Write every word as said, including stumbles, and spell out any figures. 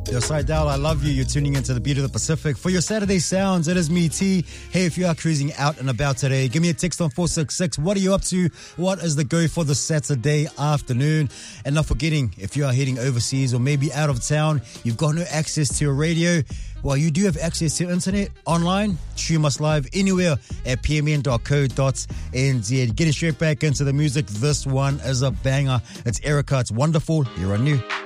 Yo, Seidel, I love you. You're tuning into the Beat of the Pacific. For your Saturday sounds, it is me, T. Hey, if you are cruising out and about today, give me a text on four six six. What are you up to? What is the go for the Saturday afternoon? And not forgetting, if you are heading overseas or maybe out of town, you've got no access to your radio. Well, you do have access to internet, online, stream us live anywhere at p m n dot co dot n z. Getting straight back into the music, this one is a banger. It's Erica, it's Wonderful, here on New.